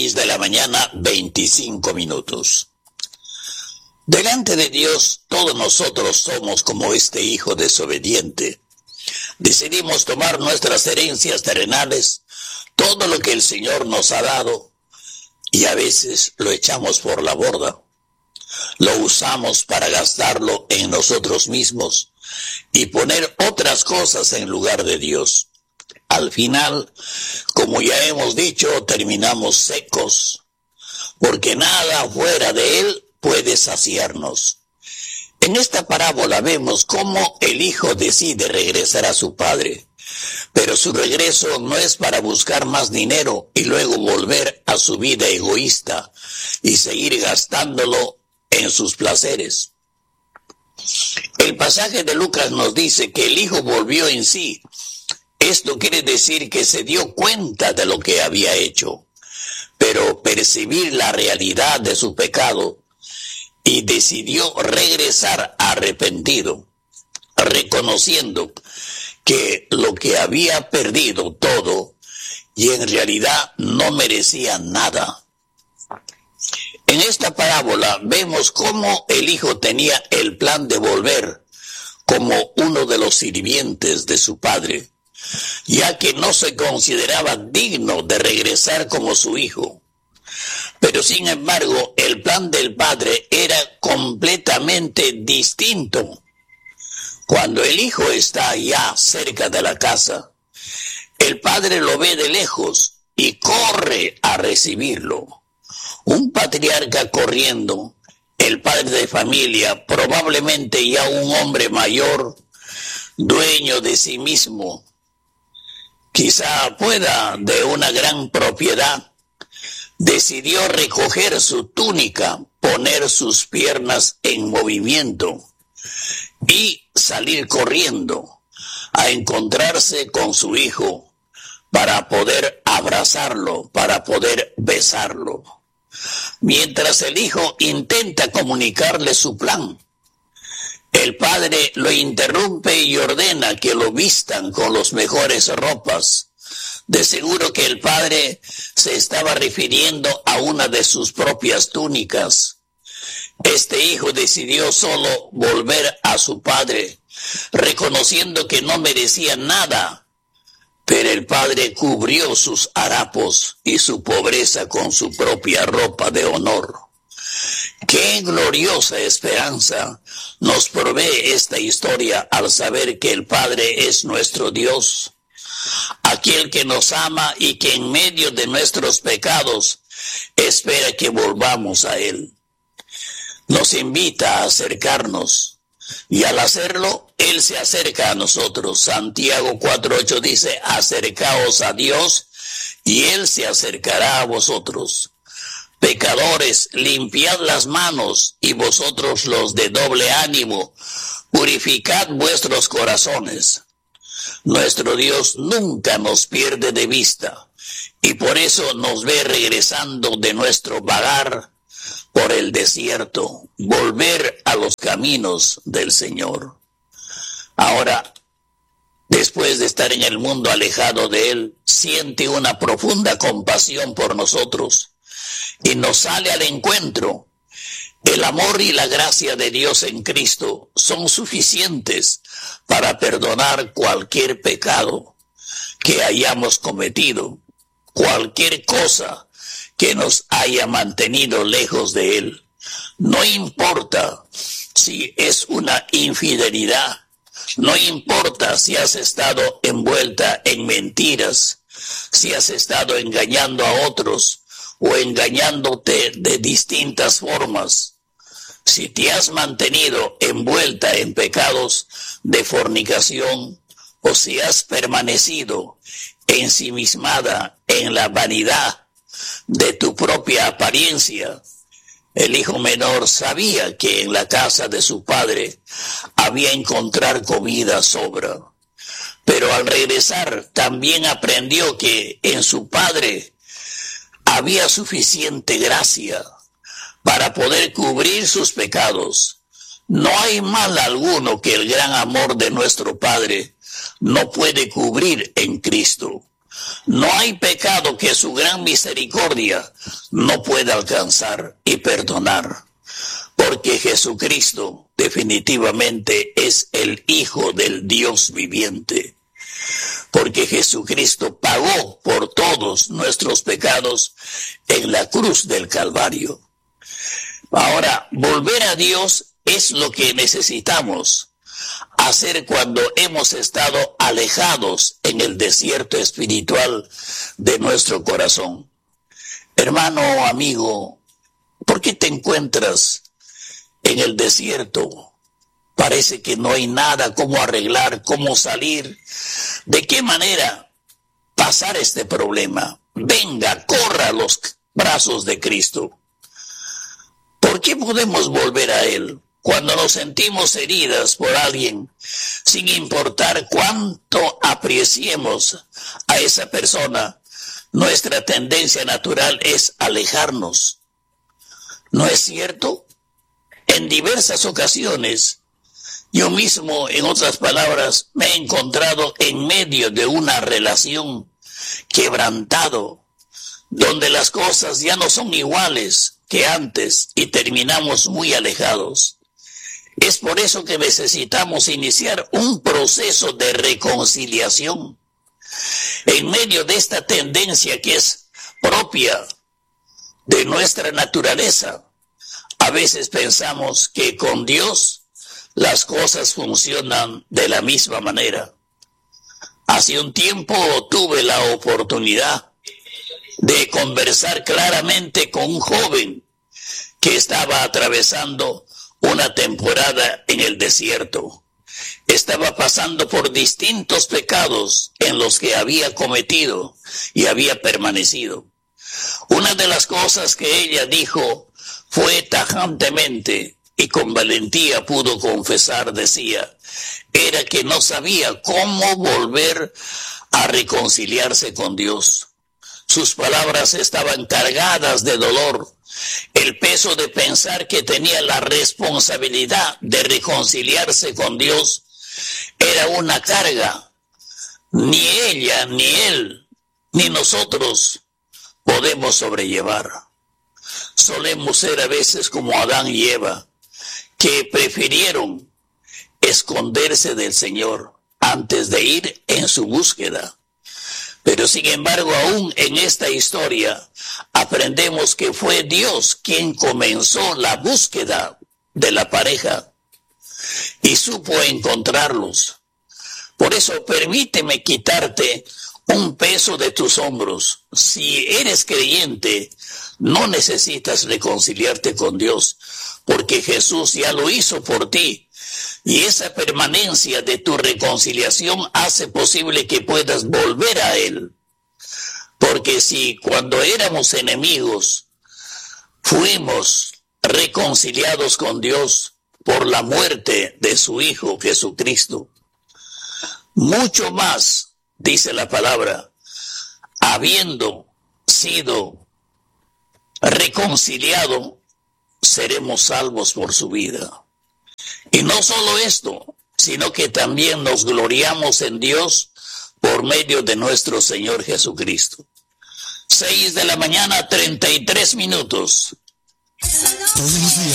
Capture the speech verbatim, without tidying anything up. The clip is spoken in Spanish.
seis de la mañana, veinticinco minutos. Delante de Dios, todos nosotros somos como este hijo desobediente. Decidimos tomar nuestras herencias terrenales, todo lo que el Señor nos ha dado, y a veces lo echamos por la borda. Lo usamos para gastarlo en nosotros mismos y poner otras cosas en lugar de Dios. Al final, como ya hemos dicho, terminamos secos, porque nada fuera de Él puede saciarnos. En esta parábola vemos cómo el hijo decide regresar a su padre, pero su regreso no es para buscar más dinero y luego volver a su vida egoísta y seguir gastándolo en sus placeres. El pasaje de Lucas nos dice que el hijo volvió en sí. Esto quiere decir que se dio cuenta de lo que había hecho, pero percibir la realidad de su pecado y decidió regresar arrepentido, reconociendo que lo que había perdido todo y en realidad no merecía nada. En esta parábola vemos cómo el hijo tenía el plan de volver como uno de los sirvientes de su padre, ya que no se consideraba digno de regresar como su hijo. Pero sin embargo, el plan del padre era completamente distinto. Cuando el hijo está ya cerca de la casa, el padre lo ve de lejos y corre a recibirlo. Un patriarca corriendo, el padre de familia, probablemente ya un hombre mayor, dueño de sí mismo, quizá pueda de una gran propiedad, decidió recoger su túnica, poner sus piernas en movimiento y salir corriendo a encontrarse con su hijo para poder abrazarlo, para poder besarlo. Mientras el hijo intenta comunicarle su plan, el padre lo interrumpe y ordena que lo vistan con las mejores ropas. De seguro que el padre se estaba refiriendo a una de sus propias túnicas. Este hijo decidió solo volver a su padre, reconociendo que no merecía nada, pero el padre cubrió sus harapos y su pobreza con su propia ropa de honor. ¡Qué gloriosa esperanza nos provee esta historia al saber que el Padre es nuestro Dios! Aquel que nos ama y que en medio de nuestros pecados espera que volvamos a Él. Nos invita a acercarnos y al hacerlo, Él se acerca a nosotros. Santiago cuatro ocho dice, acercaos a Dios y Él se acercará a vosotros. Pecadores, limpiad las manos, y vosotros los de doble ánimo, purificad vuestros corazones. Nuestro Dios nunca nos pierde de vista, y por eso nos ve regresando de nuestro vagar por el desierto, volver a los caminos del Señor. Ahora, después de estar en el mundo alejado de Él, siente una profunda compasión por nosotros, y nos sale al encuentro. El amor y la gracia de Dios en Cristo son suficientes para perdonar cualquier pecado que hayamos cometido, cualquier cosa que nos haya mantenido lejos de Él. No importa si es una infidelidad, no importa si has estado envuelta en mentiras, si has estado engañando a otros, o engañándote de distintas formas. Si te has mantenido envuelta en pecados de fornicación, o si has permanecido ensimismada en la vanidad de tu propia apariencia, el hijo menor sabía que en la casa de su padre había encontrar comida sobra. Pero al regresar también aprendió que en su padre había suficiente gracia para poder cubrir sus pecados. No hay mal alguno que el gran amor de nuestro Padre no puede cubrir en Cristo. No hay pecado que su gran misericordia no pueda alcanzar y perdonar, porque Jesucristo definitivamente es el Hijo del Dios viviente, porque Jesucristo pagó por todos nuestros pecados en la cruz del Calvario. Ahora, volver a Dios es lo que necesitamos hacer cuando hemos estado alejados en el desierto espiritual de nuestro corazón. Hermano, amigo, ¿por qué te encuentras en el desierto? Parece que no hay nada, cómo arreglar, cómo salir, de qué manera pasar este problema. Venga, corra a los brazos de Cristo. ¿Por qué podemos volver a Él? Cuando nos sentimos heridas por alguien, sin importar cuánto apreciemos a esa persona, nuestra tendencia natural es alejarnos. ¿No es cierto? En diversas ocasiones, yo mismo, en otras palabras, me he encontrado en medio de una relación quebrantado, donde las cosas ya no son iguales que antes y terminamos muy alejados. Es por eso que necesitamos iniciar un proceso de reconciliación en medio de esta tendencia que es propia de nuestra naturaleza. A veces pensamos que con Dios las cosas funcionan de la misma manera. Hace un tiempo tuve la oportunidad de conversar claramente con un joven que estaba atravesando una temporada en el desierto. Estaba pasando por distintos pecados en los que había cometido y había permanecido. Una de las cosas que ella dijo fue tajantemente y con valentía pudo confesar, decía, era que no sabía cómo volver a reconciliarse con Dios. Sus palabras estaban cargadas de dolor, el peso de pensar que tenía la responsabilidad de reconciliarse con Dios era una carga. Ni ella, ni él, ni nosotros podemos sobrellevar. Solemos ser a veces como Adán y Eva, que prefirieron esconderse del Señor antes de ir en su búsqueda. Pero sin embargo, aún en esta historia, aprendemos que fue Dios quien comenzó la búsqueda de la pareja y supo encontrarlos. Por eso, permíteme quitarte un peso de tus hombros. Si eres creyente, no necesitas reconciliarte con Dios, porque Jesús ya lo hizo por ti. Y esa permanencia de tu reconciliación hace posible que puedas volver a Él. Porque si cuando éramos enemigos fuimos reconciliados con Dios por la muerte de su Hijo Jesucristo, mucho más, dice la palabra, habiendo sido reconciliado, seremos salvos por su vida. Y no solo esto, sino que también nos gloriamos en Dios por medio de nuestro Señor Jesucristo. Seis de la mañana, treinta y tres minutos.